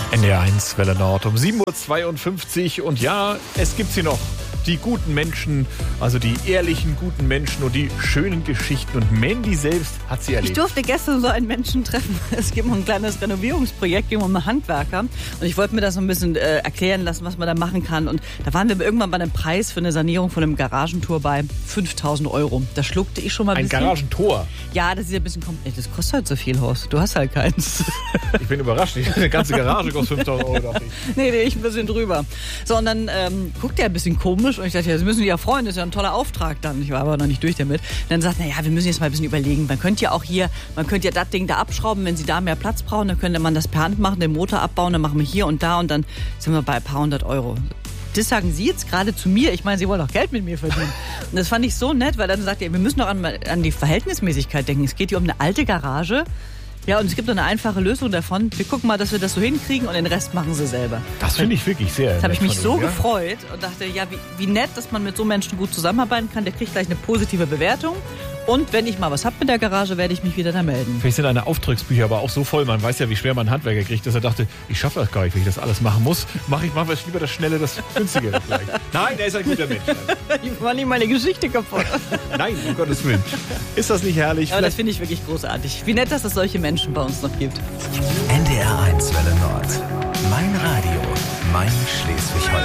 NDR1 Welle Nord um 7.52 Uhr. Und ja, es gibt sie noch. Die guten Menschen, also die ehrlichen, guten Menschen und die schönen Geschichten. Und Mandy selbst hat sie erlebt. Ich durfte gestern so einen Menschen treffen. Es gibt um ein kleines Renovierungsprojekt, ging um einen Handwerker. Und ich wollte mir das so ein bisschen erklären lassen, was man da machen kann. Und da waren wir irgendwann bei einem Preis für eine Sanierung von einem Garagentor bei 5.000 €. Da schluckte ich schon mal ein bisschen. Ein Garagentor? Ja, das ist ein bisschen das kostet halt so viel, Horst. Du hast halt keins. Ich bin überrascht. Eine ganze Garage kostet 5.000 €, dachte ich. Nee, ich ein bisschen drüber. So, und dann guckt er ein bisschen komisch. Und ich dachte, ja, Sie müssen sich ja freuen, das ist ja ein toller Auftrag dann. Ich war aber noch nicht durch damit. Und dann sagt er, ja, wir müssen jetzt mal ein bisschen überlegen. Man könnte ja das Ding da abschrauben, wenn Sie da mehr Platz brauchen, dann könnte man das per Hand machen, den Motor abbauen, dann machen wir hier und da und dann sind wir bei ein paar hundert Euro. Das sagen Sie jetzt gerade zu mir. Ich meine, Sie wollen doch Geld mit mir verdienen. Und das fand ich so nett, weil dann sagt er, wir müssen doch an die Verhältnismäßigkeit denken. Es geht hier um eine alte Garage. Ja, und es gibt eine einfache Lösung davon. Wir gucken mal, dass wir das so hinkriegen und den Rest machen Sie selber. Das finde ich wirklich sehr. Da habe ich mich so Ihnen, ja? gefreut und dachte, ja, wie nett, dass man mit so Menschen gut zusammenarbeiten kann. Der kriegt gleich eine positive Bewertung. Und wenn ich mal was habe mit der Garage, werde ich mich wieder da melden. Vielleicht sind deine Auftragsbücher aber auch so voll. Man weiß ja, wie schwer man einen Handwerker kriegt, dass er dachte, ich schaffe das gar nicht, wenn ich das alles machen muss. Mache ich lieber das Schnelle, das Günstige vielleicht. Nein, er ist ein guter Mensch. Ich war nicht meine Geschichte kaputt. Nein, um Gottes Willen. Ist das nicht herrlich? Aber das finde ich wirklich großartig. Wie nett, dass es solche Menschen bei uns noch gibt. NDR1 Welle Nord. Mein Radio, mein Schleswig-Holstein.